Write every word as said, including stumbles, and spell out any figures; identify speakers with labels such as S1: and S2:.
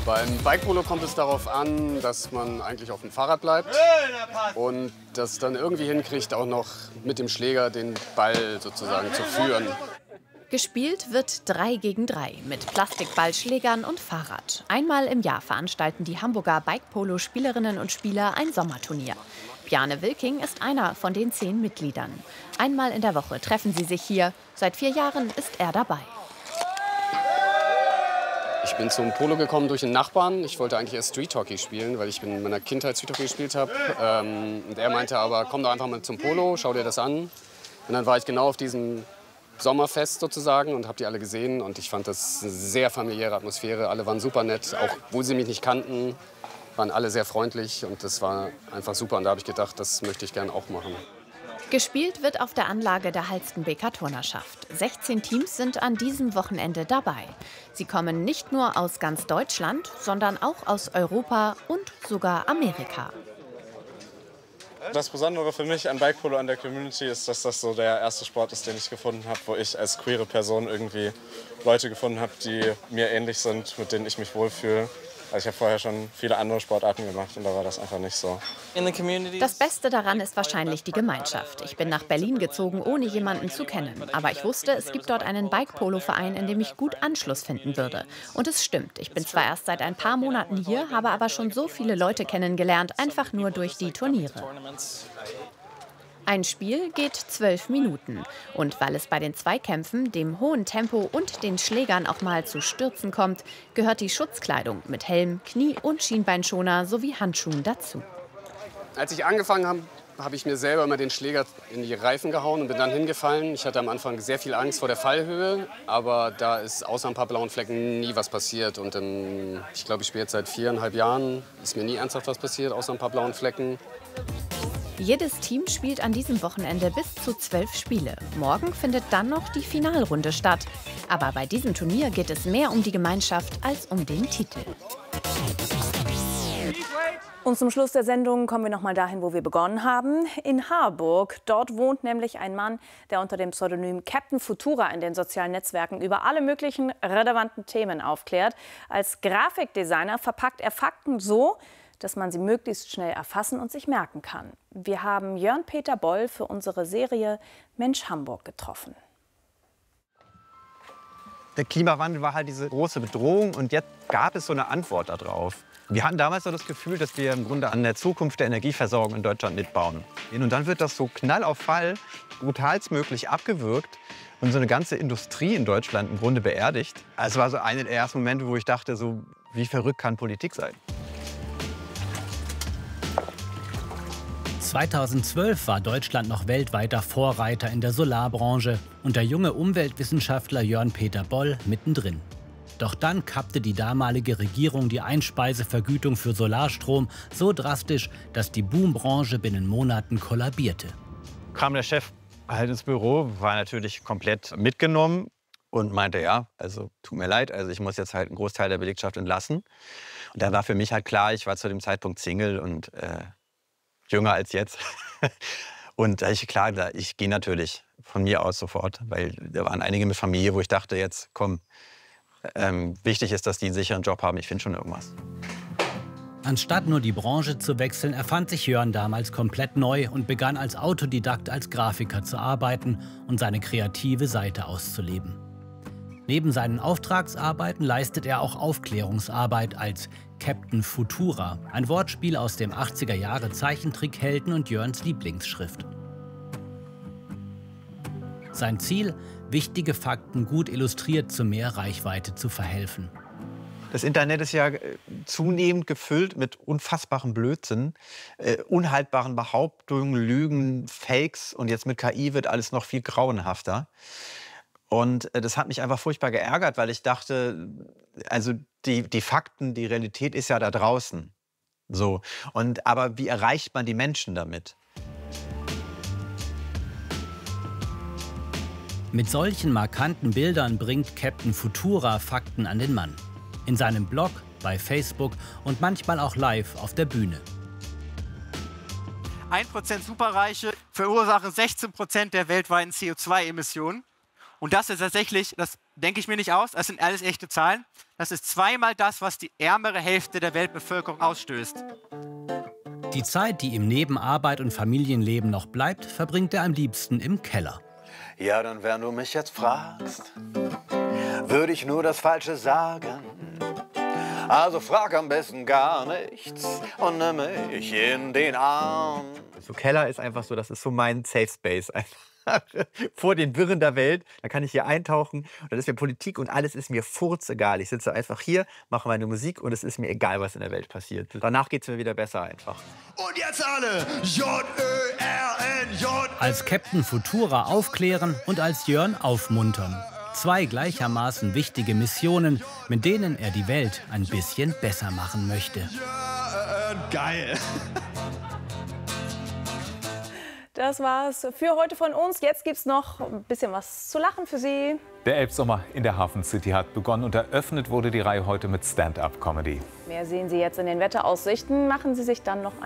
S1: Beim Bikepolo kommt es darauf an, dass man eigentlich auf dem Fahrrad bleibt und das dann irgendwie hinkriegt, auch noch mit dem Schläger den Ball sozusagen zu führen.
S2: Gespielt wird drei gegen drei mit Plastikballschlägern und Fahrrad. Einmal im Jahr veranstalten die Hamburger Bikepolo-Spielerinnen und Spieler ein Sommerturnier. Bjarne Wilking ist einer von den zehn Mitgliedern. Einmal in der Woche treffen sie sich hier. Seit vier Jahren ist er dabei.
S1: Ich bin zum Polo gekommen durch einen Nachbarn. Ich wollte eigentlich erst Street Hockey spielen, weil ich in meiner Kindheit Street Hockey gespielt habe. Ähm, und er meinte aber, komm doch einfach mal zum Polo, schau dir das an. Und dann war ich genau auf diesem Sommerfest sozusagen und habe die alle gesehen. Und ich fand das eine sehr familiäre Atmosphäre. Alle waren super nett, auch wo sie mich nicht kannten, waren alle sehr freundlich. Und das war einfach super. Und da habe ich gedacht, das möchte ich gerne auch machen.
S2: Gespielt wird auf der Anlage der Halstenbeker Turnerschaft. sechzehn Teams sind an diesem Wochenende dabei. Sie kommen nicht nur aus ganz Deutschland, sondern auch aus Europa und sogar Amerika.
S3: Das Besondere für mich an Bikepolo, an der Community, ist, dass das so der erste Sport ist, den ich gefunden habe, wo ich als queere Person irgendwie Leute gefunden habe, die mir ähnlich sind, mit denen ich mich wohlfühle. Also ich habe vorher schon viele andere Sportarten gemacht und da war das einfach nicht so.
S2: Das Beste daran ist wahrscheinlich die Gemeinschaft. Ich bin nach Berlin gezogen, ohne jemanden zu kennen. Aber ich wusste, es gibt dort einen Bike-Polo-Verein, in dem ich gut Anschluss finden würde. Und es stimmt, ich bin zwar erst seit ein paar Monaten hier, habe aber schon so viele Leute kennengelernt, einfach nur durch die Turniere. Ein Spiel geht zwölf Minuten. Und weil es bei den Zweikämpfen, dem hohen Tempo und den Schlägern auch mal zu Stürzen kommt, gehört die Schutzkleidung mit Helm, Knie- und Schienbeinschoner sowie Handschuhen dazu.
S1: Als ich angefangen habe, habe ich mir selber immer den Schläger in die Reifen gehauen und bin dann hingefallen. Ich hatte am Anfang sehr viel Angst vor der Fallhöhe, aber da ist außer ein paar blauen Flecken nie was passiert. Und ähm, ich glaube, ich spiele jetzt seit viereinhalb Jahren, ist mir nie ernsthaft was passiert, außer ein paar blauen Flecken.
S2: Jedes Team spielt an diesem Wochenende bis zu zwölf Spiele. Morgen findet dann noch die Finalrunde statt. Aber bei diesem Turnier geht es mehr um die Gemeinschaft als um den Titel.
S4: Und zum Schluss der Sendung kommen wir noch mal dahin, wo wir begonnen haben. In Harburg. Dort wohnt nämlich ein Mann, der unter dem Pseudonym Captain Futura in den sozialen Netzwerken über alle möglichen relevanten Themen aufklärt. Als Grafikdesigner verpackt er Fakten so, dass man sie möglichst schnell erfassen und sich merken kann. Wir haben Jörn-Peter Boll für unsere Serie Mensch Hamburg getroffen.
S5: Der Klimawandel war halt diese große Bedrohung und jetzt gab es so eine Antwort darauf. Wir hatten damals so das Gefühl, dass wir im Grunde an der Zukunft der Energieversorgung in Deutschland mitbauen. Und dann wird das so knall auf Fall, brutalstmöglich abgewürgt und so eine ganze Industrie in Deutschland im Grunde beerdigt. Also es war so einer der ersten Momente, wo ich dachte, so, wie verrückt kann Politik sein?
S6: zweitausendzwölf war Deutschland noch weltweiter Vorreiter in der Solarbranche und der junge Umweltwissenschaftler Jörn-Peter Boll mittendrin. Doch dann kappte die damalige Regierung die Einspeisevergütung für Solarstrom so drastisch, dass die Boombranche binnen Monaten kollabierte.
S5: Kam der Chef halt ins Büro, war natürlich komplett mitgenommen und meinte, ja, also tut mir leid, also ich muss jetzt halt einen Großteil der Belegschaft entlassen. Und da war für mich halt klar, ich war zu dem Zeitpunkt Single und äh, jünger als jetzt. Und da ich klar, ich gehe natürlich von mir aus sofort, weil da waren einige mit Familie, wo ich dachte, jetzt komm, ähm, wichtig ist, dass die einen sicheren Job haben. Ich finde schon irgendwas.
S6: Anstatt nur die Branche zu wechseln, erfand sich Jörn damals komplett neu und begann als Autodidakt als Grafiker zu arbeiten und seine kreative Seite auszuleben. Neben seinen Auftragsarbeiten leistet er auch Aufklärungsarbeit als Captain Futura, ein Wortspiel aus dem achtziger Jahre Zeichentrickhelden und Jörns Lieblingsschrift. Sein Ziel, wichtige Fakten gut illustriert zu mehr Reichweite zu verhelfen.
S5: Das Internet ist ja zunehmend gefüllt mit unfassbarem Blödsinn, äh, unhaltbaren Behauptungen, Lügen, Fakes und jetzt mit K I wird alles noch viel grauenhafter. Und äh, das hat mich einfach furchtbar geärgert, weil ich dachte, also die, die Fakten, die Realität ist ja da draußen. So. Und, aber wie erreicht man die Menschen damit?
S6: Mit solchen markanten Bildern bringt Captain Futura Fakten an den Mann. In seinem Blog, bei Facebook und manchmal auch live auf der Bühne.
S7: ein Prozent Superreiche verursachen sechzehn Prozent der weltweiten C O zwei Emissionen. Und das ist tatsächlich, das denke ich mir nicht aus, das sind alles echte Zahlen. Das ist zweimal das, was die ärmere Hälfte der Weltbevölkerung ausstößt.
S6: Die Zeit, die ihm neben Arbeit und Familienleben noch bleibt, verbringt er am liebsten im Keller.
S8: Ja, dann, wenn du mich jetzt fragst, würde ich nur das Falsche sagen. Also frag am besten gar nichts und nimm mich in den Arm.
S5: So Keller ist einfach so, das ist so mein Safe Space einfach. Vor den Wirren der Welt, da kann ich hier eintauchen und dann ist mir Politik und alles ist mir furzegal. Ich sitze einfach hier, mache meine Musik und es ist mir egal, was in der Welt passiert. Danach geht es mir wieder besser einfach.
S9: Und jetzt alle J Ö R N J.
S6: Als Captain Futura aufklären und als Jörn aufmuntern. Zwei gleichermaßen wichtige Missionen, mit denen er die Welt ein bisschen besser machen möchte.
S9: Jörn, geil.
S4: Das war's für heute von uns. Jetzt gibt's noch ein bisschen was zu lachen für Sie.
S10: Der Elbsommer in der Hafen City hat begonnen und eröffnet wurde die Reihe heute mit Stand-up-Comedy.
S4: Mehr sehen Sie jetzt in den Wetteraussichten. Machen Sie sich dann noch ein